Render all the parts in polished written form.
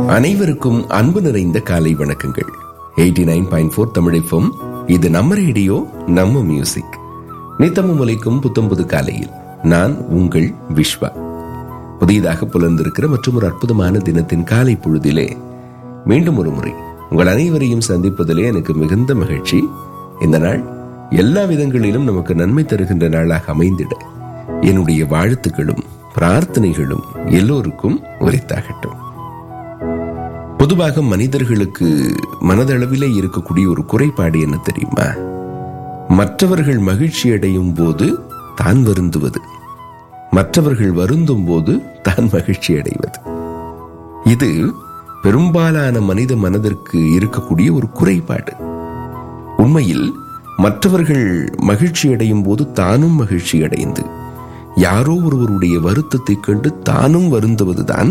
அனைவருக்கும் அன்பு நிறைந்த காலை வணக்கங்கள். 89.4 தமிழ் FM. இது நம்ம ரேடியோ, நம்ம மியூசிக். நித்தமும் உலைக்கும் புத்தம்புது காலையில் நான் உங்கள் விஸ்வா. புதியதாக புலர்ந்திருக்கிற மற்றும் ஒரு அற்புதமான தினத்தின் காலை பொழுதிலே மீண்டும் ஒரு முறை உங்கள் அனைவரையும் சந்திப்பதிலே எனக்கு மிகுந்த மகிழ்ச்சி. இந்த நாள் எல்லா விதங்களிலும் நமக்கு நன்மை தருகின்ற நாளாக அமைந்திட என்னுடைய வாழ்த்துக்களும் பிரார்த்தனைகளும் எல்லோருக்கும் உரித்தாகட்டும். பொதுவாக மனிதர்களுக்கு மனதளவிலே இருக்கக்கூடிய ஒரு குறைபாடு என்ன தெரியுமா? மற்றவர்கள் மகிழ்ச்சி அடையும் போது தான் வருந்துவது, மற்றவர்கள் வருந்தும் போது தான் மகிழ்ச்சி அடைவது. இது பெரும்பாலான மனித மனதிற்கு இருக்கக்கூடிய ஒரு குறைபாடு. உண்மையில் மற்றவர்கள் மகிழ்ச்சி அடையும் போது தானும் மகிழ்ச்சி அடைந்து யாரோ ஒருவருடைய வருத்தத்தை கண்டு தானும் வருந்துவதுதான்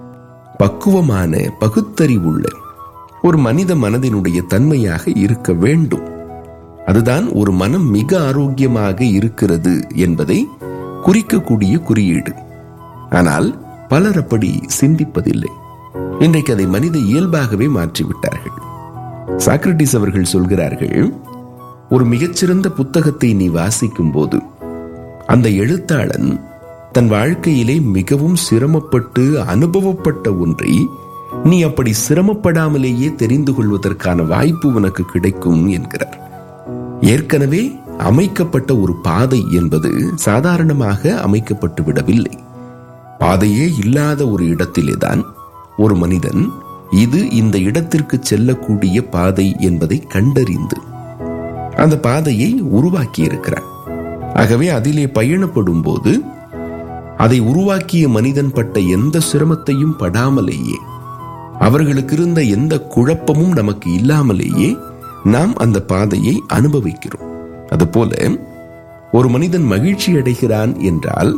பக்குவமான பகுத்தறிவுள்ள ஒரு மனித மனதினுடைய தன்மையாக இருக்க வேண்டும். அதுதான் ஒரு மனம் மிக ஆரோக்கியமாக இருக்கிறது என்பதை குறிக்கக்கூடிய குறியீடு. ஆனால் பலர் அப்படி சிந்திப்பதில்லை. இன்றைக்கு அதை மனித இயல்பாகவே மாற்றிவிட்டார்கள். சாக்ரட்டிஸ் அவர்கள் சொல்கிறார்கள், ஒரு மிகச்சிறந்த புத்தகத்தை நீ வாசிக்கும் போது அந்த எழுத்தாளன் தன் வாழ்க்கையிலே மிகவும் சிரமப்பட்டு அனுபவப்பட்ட ஒன்றை நீ அப்படி சிரமப்படாமலேயே தெரிந்து கொள்வதற்கான வாய்ப்பு உனக்கு கிடைக்கும் என்கிறார். ஏற்கனவே அமைக்கப்பட்ட ஒரு பாதை என்பது சாதாரணமாக அமைக்கப்பட்டு விடவில்லை. பாதையே இல்லாத ஒரு இடத்திலேதான் ஒரு மனிதன் இது இந்த இடத்திற்கு செல்லக்கூடிய பாதை என்பதை கண்டறிந்து அந்த பாதையை உருவாக்கி இருக்கிறான். ஆகவே அதிலே பயணப்படும் போது அதை உருவாக்கிய மனிதன் பட்ட எந்த சிரமத்தையும் படாமலேயே, அவர்களுக்கு இருந்த எந்த குழப்பமும் நமக்கு இல்லாமலேயே நாம் அந்த பாதையை அனுபவிக்கிறோம். அதுபோல ஒரு மனிதன் மகிழ்ச்சி அடைகிறான் என்றால்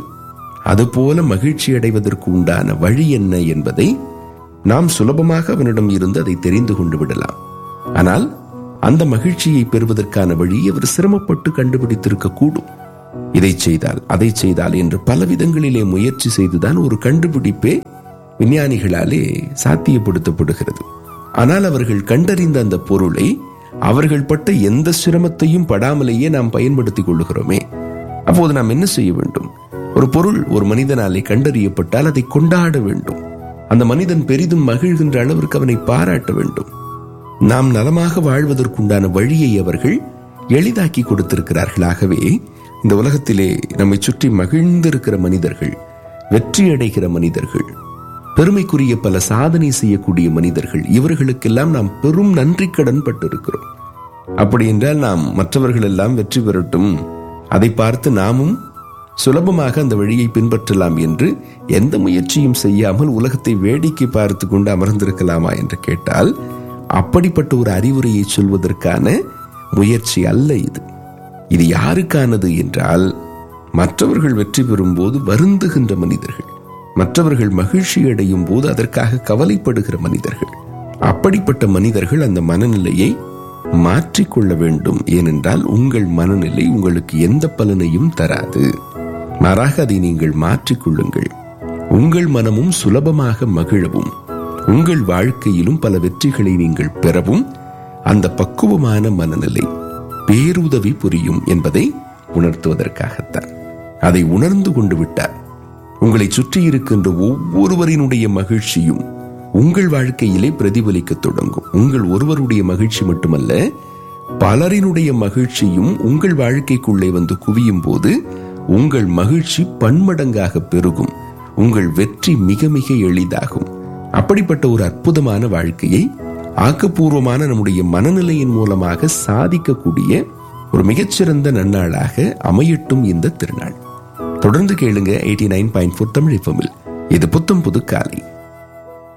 அதுபோல மகிழ்ச்சி அடைவதற்கு உண்டான வழி என்ன என்பதை நாம் சுலபமாக அவனிடம் இருந்து அதை தெரிந்து கொண்டு விடலாம். ஆனால் அந்த மகிழ்ச்சியை பெறுவதற்கான வழியை அவர் சிரமப்பட்டு கண்டுபிடித்திருக்க கூடும். இதை செய்தால் அதை செய்தால் என்று பல விதங்களிலே முயற்சி செய்துதான் ஒரு கண்டுபிடிப்பே விஞ்ஞானிகளாலே சாத்தியப்படுத்தப்படுகிறது. ஆனால் அவர்கள் கண்டறிந்த அந்த பொருளை அவர்கள் பட்ட எந்த சிரமத்தையும் படாமலேயே நாம் பயன்படுத்திக் கொள்ளுகிறோமே. அப்போது நாம் என்ன செய்ய வேண்டும்? ஒரு பொருள் ஒரு மனிதனாலே கண்டறியப்பட்டால் அதை கொண்டாட வேண்டும். அந்த மனிதன் பெரிதும் மகிழ்கின்ற அளவிற்கு அவனை பாராட்ட வேண்டும். நாம் நலமாக வாழ்வதற்குண்டான வழியை அவர்கள் எளிதாக்கி கொடுத்திருக்கிறார்கள். ஆகவே இந்த உலகத்திலே நம்மை சுற்றி மகிழ்ந்திருக்கிற மனிதர்கள், வெற்றி அடைகிற மனிதர்கள், பெருமைக்குரிய பல சாதனை செய்யக்கூடிய மனிதர்கள், இவர்களுக்கெல்லாம் நாம் பெரும் நன்றி கடன் பட்டிருக்கிறோம். அப்படி என்றால் நாம் மற்றவர்கள் எல்லாம் வெற்றி பெறட்டும், அதை பார்த்து நாமும் சுலபமாக அந்த வழியை பின்பற்றலாம் என்று எந்த முயற்சியும் செய்யாமல் உலகத்தை வேடிக்கை பார்த்து கொண்டு அமர்ந்திருக்கலாமா என்று கேட்டால் அப்படிப்பட்ட ஒரு அறிவுரையை சொல்வதற்கான முயற்சி அல்ல இது. இது யாருக்கானது என்றால் மற்றவர்கள் வெற்றி பெறும் போது வருந்துகின்ற மனிதர்கள், மற்றவர்கள் மகிழ்ச்சி அடையும் போது அதற்காக கவலைப்படுகிற மனிதர்கள். அப்படிப்பட்ட மனிதர்கள் அந்த மனநிலையை மாற்றிக்கொள்ள வேண்டும். ஏனென்றால் உங்கள் மனநிலை உங்களுக்கு எந்த பலனையும் தராது. மாறாக அதை நீங்கள் மாற்றிக்கொள்ளுங்கள். உங்கள் மனமும் சுலபமாக மகிழவும், உங்கள் வாழ்க்கையிலும் பல வெற்றிகளை நீங்கள் பெறவும் அந்த பக்குவமான மனநிலை பேருதவி புரியும் என்பதை உணர்த்துவதற்காகத்தான். அதை உணர்ந்து கொண்டு விட்டார் உங்களை சுற்றி இருக்கின்ற ஒவ்வொருவரினுடைய மகிழ்ச்சியும் உங்கள் வாழ்க்கையிலே பிரதிபலிக்க தொடங்கும். உங்கள் ஒருவருடைய மகிழ்ச்சி மட்டுமல்ல, பலரினுடைய மகிழ்ச்சியும் உங்கள் வாழ்க்கைக்குள்ளே வந்து குவியும் போது உங்கள் மகிழ்ச்சி பன்மடங்காக பெருகும். உங்கள் வெற்றி மிக மிக எளிதாகும். அப்படிப்பட்ட ஒரு அற்புதமான வாழ்க்கையை ஆக்கப்பூர்வமான நம்முடைய மனநிலையின் மூலமாக சாதிக்கக்கூடிய ஒரு மிகச்சிறந்த நன்னாளாக அமையட்டும் இந்த திருநாள். தொடர்ந்து கேளுங்க 89.4 தமிழ் FM. இது புத்தம் புது காலை.